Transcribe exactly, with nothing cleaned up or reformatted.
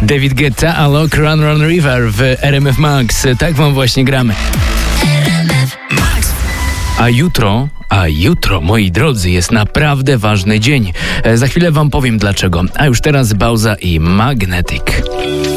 David Guetta, Alok, Run Run River w R M F Max. Tak wam właśnie gramy. A jutro, a jutro, moi drodzy, jest naprawdę ważny dzień. E, za chwilę wam powiem dlaczego. A już teraz Bauza i Magnetic.